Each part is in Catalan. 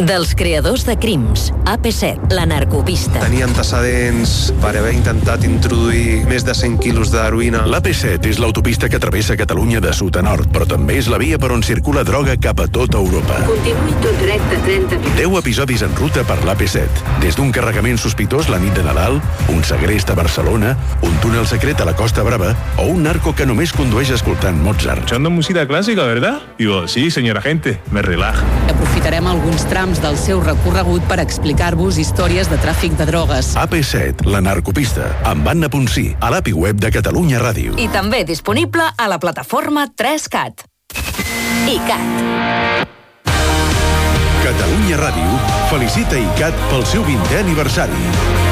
Dels creadors de Crims, AP7, la narcopista. Tenia antecedents per haver intentat introduir més de 100 quilos d'heroïna. L'AP7 és l'autopista que travessa Catalunya de sud a nord, però també és la via per on circula droga cap a tota Europa. Continuï tot recte 30 minuts. 10 episodis en ruta per l'AP7. Des d'un carregament sospitós la nit de Nadal, un segrest a Barcelona, un túnel secret a la Costa Brava o un narco que només condueix escoltant Mozart. Escuchando música clásica, ¿verdad? Digo, sí, señor agente, me relaja. Aprofitarem alguns trams del seu recorregut per explicar-vos històries de tràfic de drogues. AP7, la narcopista, amb Anna Ponsí, a l'API web de Catalunya Ràdio. I també disponible a la plataforma 3CAT. ICAT. Catalunya Ràdio felicita ICAT pel seu 20è aniversari.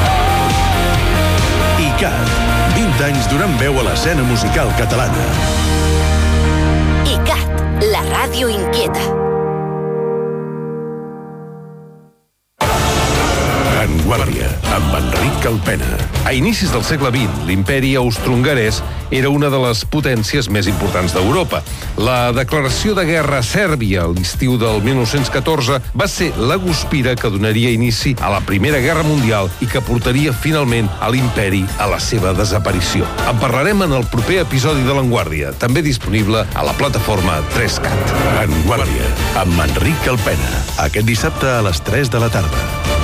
ICAT, 20 anys donant veu a l'escena musical catalana. ICAT, la ràdio inquieta. En Guàrdia, amb Enric Calpena. A inicis del segle XX, l'imperi austro-hongarès era una de les potències més importants d'Europa. La declaració de guerra a Sèrbia a l'estiu del 1914 va ser la guspira que donaria inici a la Primera Guerra Mundial i que portaria finalment a l'imperi a la seva desaparició. En parlarem en el proper episodi de l'Enguàrdia, també disponible a la plataforma 3CAT. En Guàrdia, amb Enric Calpena. Aquest dissabte a les 3 de la tarda.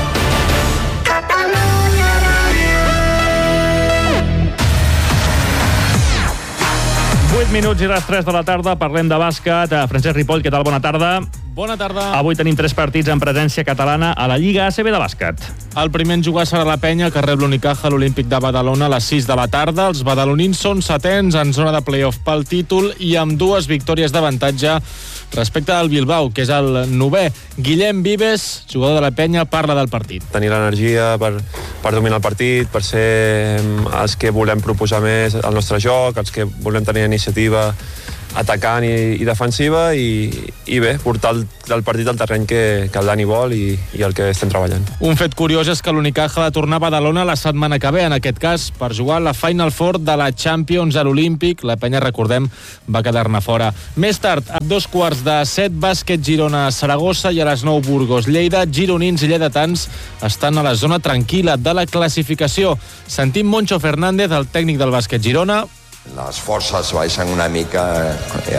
8 minuts i les 3 de la tarda, parlem de bàsquet. Francesc Ripoll, què tal? Bona tarda. Bona tarda. Avui tenim 3 partits en presència catalana a la Lliga ACB de bàsquet. El primer en jugar serà la Penya, que rep l'Unicaja a l'Olímpic de Badalona a les 6 de la tarda. Els badalonins són 7ens en zona de play-off pel títol i amb 2 victòries d'avantatge respecte al Bilbao, que és el 9è. Guillem Vives, jugador de la Penya, parla del partit. Tenir l'energia per dominar el partit, per ser els que volem proposar més el nostre joc, els que volem tenir iniciativa atacant i defensiva i bé, portar el partit al terreny que el Dani vol i el que estem treballant. Un fet curiós és que l'Unicaja ha de tornar a Badalona la setmana que ve, en aquest cas, per jugar la Final Four de la Champions a l'Olímpic. La Penya, recordem, va quedar-ne fora. Més tard, a 2:45, bàsquet Girona-Saragossa i a les 9 Burgos-Lleida. Gironins i lleidatans estan a la zona tranquil·la de la classificació. Sentim Moncho Fernández, el tècnic del bàsquet Girona. Les forces baixen una mica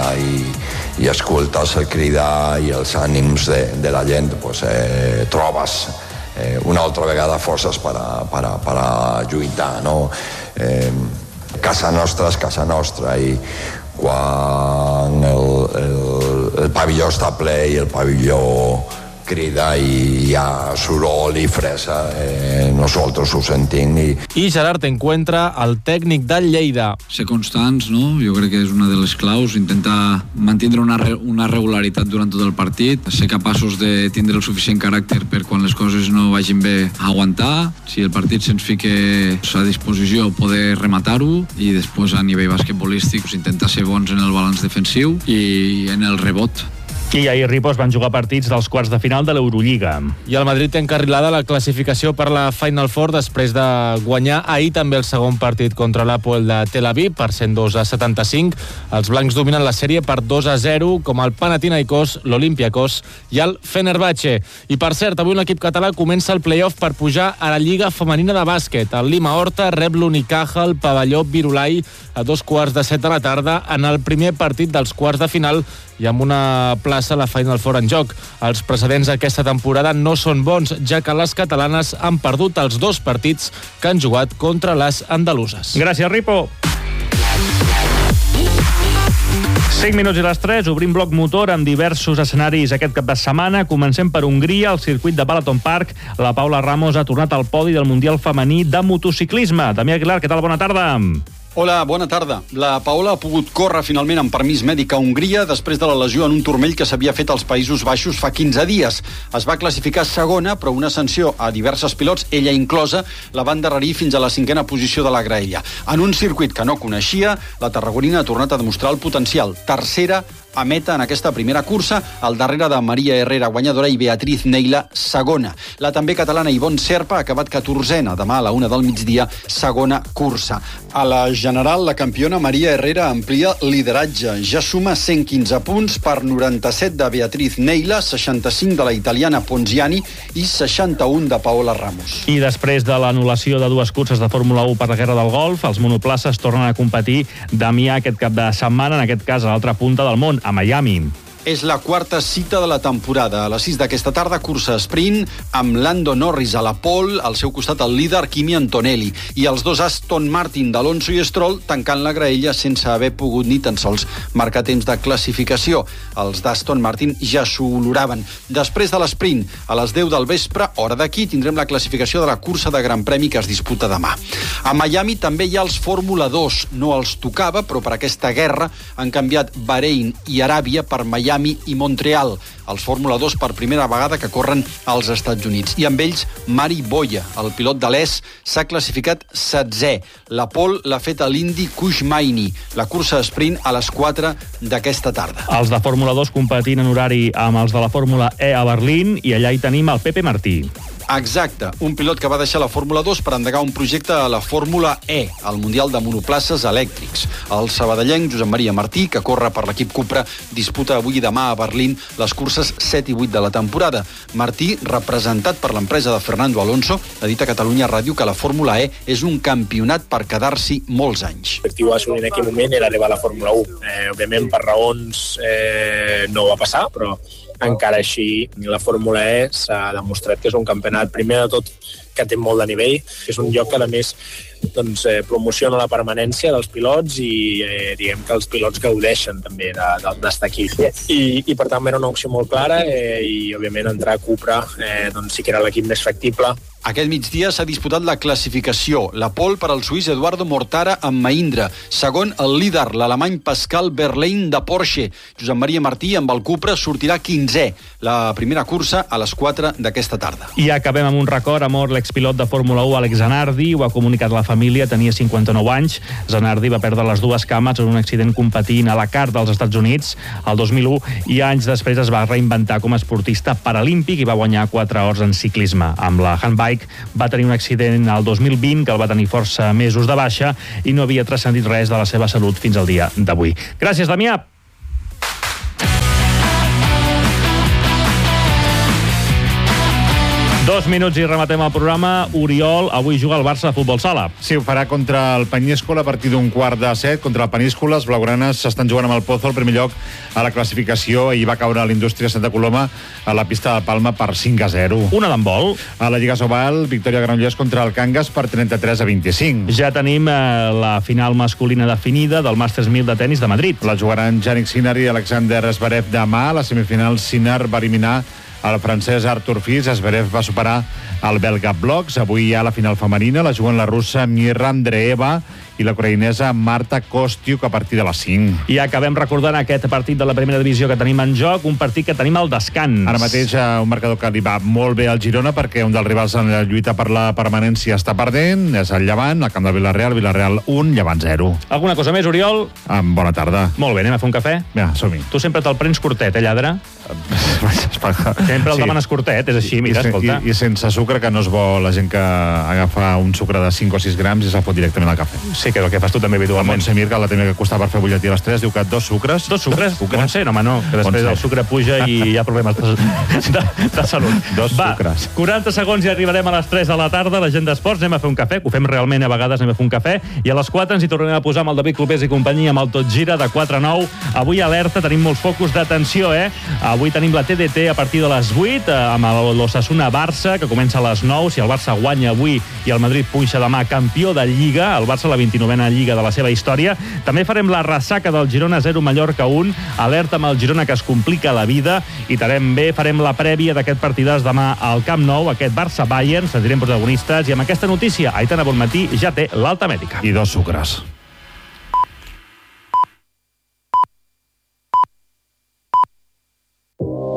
i escoltes el cridar i els ànims de la gent, pues, trobes una altra vegada forces per a lluitar, no? Casa nostra és casa nostra i quan el pavelló està ple i el pavelló crida i hi ha soroll i fresa, nosaltres ho sentim. I Gerard Encuentra, el tècnic del Lleida. Ser constants, no? Jo crec que és una de les claus, intentar mantenir una regularitat durant tot el partit, ser capaços de tindre el suficient caràcter per quan les coses no vagin bé aguantar, si el partit se'ns fica a disposició poder rematar-ho i després a nivell basquetbolístic intentar ser bons en el balanç defensiu i en el rebot. I ahir, Ripos, van jugar partits dels quarts de final de l'Eurolliga. I el Madrid té encarrilada la classificació per la Final Four després de guanyar ahir també el segon partit contra l'Hapoel de Tel Aviv per 102-75. Els blancs dominen la sèrie per 2-0, com el Panathinaikos, l'Olympiakos i el Fenerbahce. I per cert, avui l'equip català comença el play-off per pujar a la Lliga Femenina de Bàsquet. El Lima Horta rep l'Unicaja al pavelló Virulai a 2:15 de la tarda en el primer partit dels quarts de final i amb una plaça a la Final Four en joc. Els precedents d'aquesta temporada no són bons, ja que les catalanes han perdut els 2 partits que han jugat contra les andaluses. Gràcies, Ripo. 5 minuts i les 3, obrim bloc motor amb diversos escenaris aquest cap de setmana. Comencem per Hongria, al circuit de Balaton Park. La Paula Ramos ha tornat al podi del Mundial Femení de motociclisme. Damià Aguilar, què tal? Bona tarda. Hola, bona tarda. La Paola ha pogut córrer finalment amb permís mèdic a Hongria després de la lesió en un turmell que s'havia fet als Països Baixos fa 15 dies. Es va classificar segona, però una sanció a diversos pilots, ella inclosa, la va endarrerir fins a la 5a posició de la graella. En un circuit que no coneixia, la tarragonina ha tornat a demostrar el potencial. Tercera a meta en aquesta primera cursa, al darrere de Maria Herrera, guanyadora, i Beatriz Neila, segona. La també catalana Ivonne Serpa ha acabat 14a, demà a la 1 del migdia, segona cursa. A la general, la campiona Maria Herrera amplia lideratge. Ja suma 115 punts per 97 de Beatriz Neila, 65 de la italiana Ponziani i 61 de Paola Ramos. I després de l'anul·lació de dues curses de Fórmula 1 per la Guerra del Golf, els monoplaces tornen a competir Damià aquest cap de setmana, en aquest cas a l'altra punta del món, a Miami. És la quarta cita de la temporada. A les 6 d'aquesta tarda, cursa sprint, amb Lando Norris a la pole, al seu costat el líder Kimi Antonelli, i els dos Aston Martin d'Alonso i Stroll tancant la graella sense haver pogut ni tan sols marcar temps de classificació. Els d'Aston Martin ja s'ho oloraven. Després de l'esprint, a les 10 del vespre, hora d'aquí, tindrem la classificació de la cursa de Gran Premi que es disputa demà. A Miami també hi ha els Fórmula 2. No els tocava, però per aquesta guerra han canviat Bahrein i Aràbia per Miami i Montreal, els Fórmula 2 per primera vegada que corren als Estats Units. I amb ells, Mari Boya, el pilot de l'ES, s'ha classificat 7è. La pole l'ha fet a l'Indy Kush Maini. La cursa sprint a les 4 d'aquesta tarda. Els de Fórmula 2 competint en horari amb els de la Fórmula E a Berlín, i allà hi tenim el Pepe Martí. Exacte, un pilot que va deixar la Fórmula 2 per endegar un projecte a la Fórmula E, el Mundial de Monoplaces Elèctrics. El sabadellenc Josep Maria Martí, que corre per l'equip Cupra, disputa avui i demà a Berlín les curses 7 i 8 de la temporada. Martí, representat per l'empresa de Fernando Alonso, ha dit a Catalunya Ràdio que la Fórmula E és un campionat per quedar-s'hi molts anys. L'objectiu a assolir en aquell moment era arribar a la Fórmula 1. Òbviament, per raons no va passar, però encara així la Fórmula E s'ha demostrat que és un campionat, primer de tot, que té molt de nivell, que és un lloc que a més promociona la permanència dels pilots i diguem que els pilots gaudeixen també d'estar aquí. I per tant era una opció molt clara i òbviament entrar a Cupra sí que era l'equip més factible. Aquest migdia s'ha disputat la classificació. La pole per al suís Eduardo Mortara amb Mahindra. Segon, el líder, l'alemany Pascal Wehrlein de Porsche. Josep Maria Martí amb el Cupra sortirà 15è. La primera cursa a les 4 d'aquesta tarda. I acabem amb un record. Ha mort l'expilot de Fórmula 1, Alex Zanardi. Ho ha comunicat la família, tenia 59 anys. Zanardi va perdre les dues cames en un accident competint a la CAR dels Estats Units el 2001 i anys després es va reinventar com a esportista paralímpic i va guanyar 4 hores en ciclisme. Amb la handbike va tenir un accident al 2020 que el va tenir força mesos de baixa i no havia transcendit res de la seva salut fins al dia d'avui. Gràcies, Damià. 2 minuts i rematem el programa. Oriol, avui juga el Barça de futbol sala. Sí, ho farà contra el Penyíscola a partir d'un 6:15. Contra el Penyíscola, els blaugranes s'estan jugant amb el Pozo al primer lloc a la classificació i va caure a l'Indústria Santa Coloma a la pista de Palma per 5-0. Una d'handbol. A la Lliga Sobal, victòria Granollers contra el Cangas per 33-25. Ja tenim la final masculina definida del Masters 1000 de tenis de Madrid. La jugaran Jannik Sinner i Alexander Zverev demà. A la semifinal, Sinner va eliminar el francès Artur Fils. Zverev va superar el belga Blocs. Avui hi ha la final femenina, la juguen la russa Mirra Andreeva i la ucraïnesa Marta Kostiuk a partir de les 5. I acabem recordant aquest partit de la primera divisió que tenim en joc, un partit que tenim al descans. Ara mateix un marcador que li va molt bé al Girona perquè un dels rivals en la lluita per la permanència està perdent, és el Llevant, al camp de Villarreal 1, Llevant 0. Alguna cosa més, Oriol? Bona tarda. Molt bé, anem a fer un cafè? Ja, som-hi. Tu sempre te'l prens curtet, lladre? Sempre el demanes curtet, és així, mira, escolta. I sense sucre, que no és bo la gent que agafa un sucre de 5 o 6 grams i se'l fot directament al cafè. Sí, que és el que fas tu també habitualment. Montse Mir, que la tenia que costar per fer butlletí a les 3, diu que 2 sucres. 2 sucres? Montse, no, home, no, que després el sucre puja i hi ha problemes de salut. 2 sucres. 40 segons i arribarem a les 3 de la tarda, la gent d'esports, anem a fer un cafè, que ho fem realment a vegades, anem a fer un cafè, i a les 4 ens hi tornarem a posar amb el David Clopés i companyia, amb el Tot Gira de 4 a 9. Avui alerta, tenim molts focus d'atenció, Avui tenim la TDT a partir de les 8, amb l'Osasuna-Barça, que comença a les 9. Si el Barça guanya avui i el Madrid punxa demà campió de Lliga, el Barça la 29a Lliga de la seva història. També farem la ressaca del Girona 0, Mallorca 1, alerta amb el Girona que es complica la vida, i també farem la prèvia d'aquest partidàs demà al Camp Nou, aquest Barça-Bayern, sentirem protagonistes, i amb aquesta notícia, Aitana Bonmatí ja té l'alta mèdica. I 2 sucres.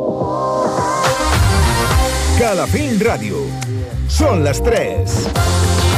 Calafell Ràdio. Són les 3.